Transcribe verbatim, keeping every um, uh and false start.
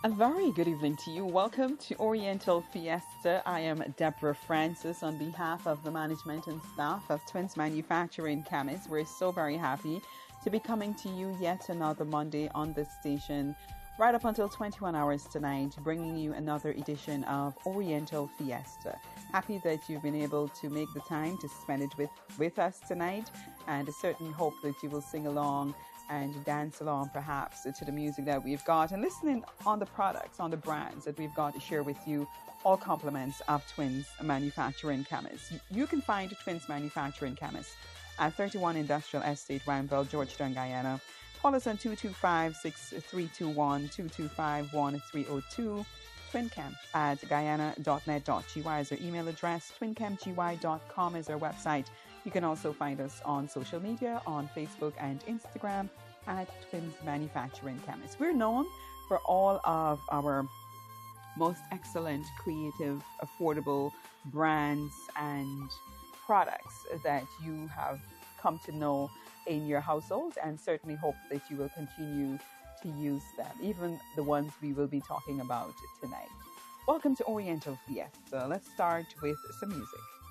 A very good evening to you. Welcome to Oriental Fiesta. I am Deborah Francis on behalf of the management and staff of Twins Manufacturing Chemists. We're so very happy to be coming to you yet another Monday on this station, right up until twenty-one hours tonight, bringing you another edition of Oriental Fiesta. Happy that you've been able to make the time to spend it with, with us tonight, and certainly hope that you will sing along and dance along perhaps to the music that we've got, and listening on the products, on the brands that we've got to share with you, all compliments of Twins Manufacturing Chemists. You can find Twins Manufacturing Chemists at thirty-one Industrial Estate, Rambell, Georgetown, Guyana. Call us on two two five, six three two one, two two five, one three zero two. twinchem at guyana dot net dot g y is our email address. twinchem g y dot com is our website. You can also find us on social media, on Facebook and Instagram at Twins Manufacturing Chemists. We're known for all of our most excellent, creative, affordable brands and products that you have come to know in your household, and certainly hope that you will continue to use them, even the ones we will be talking about tonight. Welcome to Oriental Fiesta. Let's start with some music.